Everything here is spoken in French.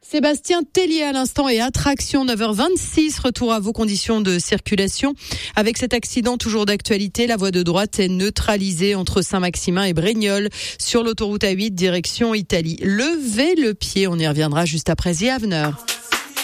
Sébastien Tellier à l'instant et attraction 9h26. Retour à vos conditions de circulation. Avec cet accident toujours d'actualité, la voie de droite est neutralisée entre Saint-Maximin et Brignoles sur l'autoroute A8 direction Italie. Levez le pied, on y reviendra juste après The Avener.